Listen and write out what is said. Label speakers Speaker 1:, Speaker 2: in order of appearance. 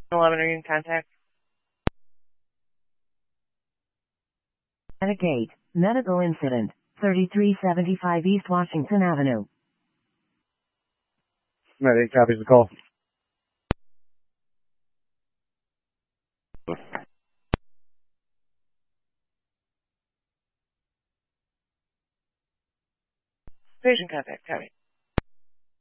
Speaker 1: 11 are you in contact?
Speaker 2: At a gate, medical incident, 3375 East Washington Avenue.
Speaker 3: Medic copies the call.
Speaker 1: Patient contact, copy.